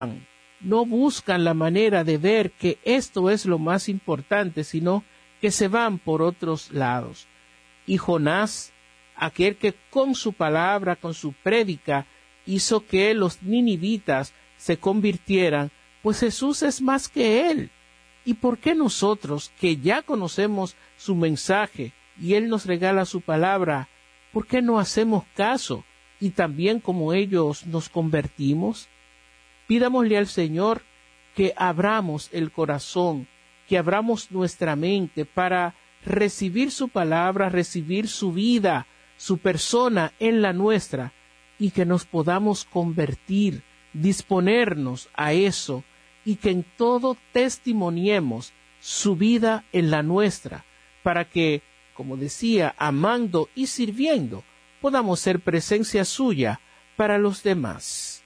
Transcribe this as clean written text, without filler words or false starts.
no buscan la manera de ver que esto es lo más importante, sino que se van por otros lados. Y Jonás, aquel que con su palabra, con su prédica, hizo que los ninivitas se convirtieran, pues Jesús es más que él. ¿Y por qué nosotros, que ya conocemos su mensaje y él nos regala su palabra, por qué no hacemos caso y también como ellos nos convertimos? Pidámosle al Señor que abramos el corazón, que abramos nuestra mente para recibir su palabra, recibir su vida, su persona en la nuestra, y que nos podamos convertir, disponernos a eso, y que en todo testimoniemos su vida en la nuestra, para que, como decía, amando y sirviendo, podamos ser presencia suya para los demás.